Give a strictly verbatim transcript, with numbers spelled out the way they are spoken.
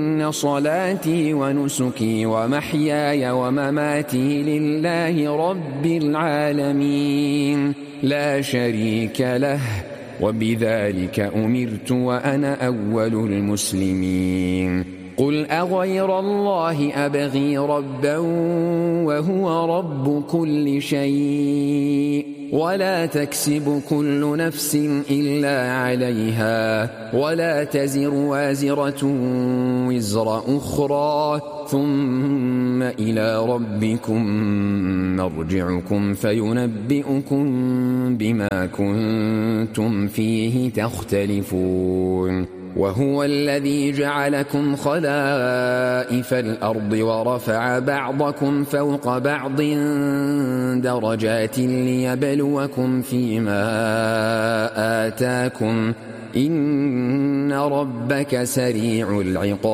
إن صلاتي ونسكي ومحياي ومماتي لله رب العالمين لا شريك له وبذلك أمرت وأنا أول المسلمين. قل أغير الله أبغي ربا وهو رب كل شيء ولا تكسب كل نفس إلا عليها ولا تزر وازرة وزر أخرى ثم إلى ربكم مرجعكم فينبئكم بما كنتم فيه تختلفون. وهو الذي جعلكم خلائف الأرض ورفع بعضكم فوق بعض درجات ليبلوكم فيما آتاكم إن ربك سريع العقاب.